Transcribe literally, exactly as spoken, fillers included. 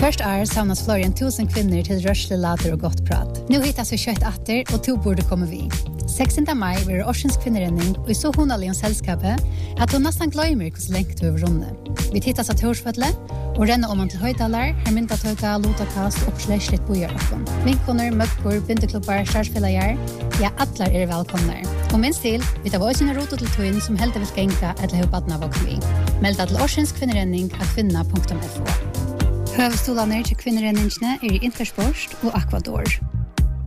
Kvart år samlas fler enn tusen kvinner til rørsle, later og godt prat. Nå hittas vi kjøtt atter, og to burde komme vi. sekstende mai blir det Årsens kvinnerenning, og i så hundalig om selskapet, at hun nesten glemmer hvordan lengt vi over rundet. Vi hittas av Torsføtle, og renner om man til høydaler, her myndatøyga, lotakast, oppslæs litt bojarokken. Vinkoner, møkker, bindeklubbar, størsfellager, ja, atler er velkomne. Og minst til, vi tar våre sine roter til tøyen som heldig vil genka etter høybadna våkken vi. Meld deg til Årsens kvinnerenning av kvinna punktum f o. Høvestolene til kvinnerenningene er i Intersport og Aquador.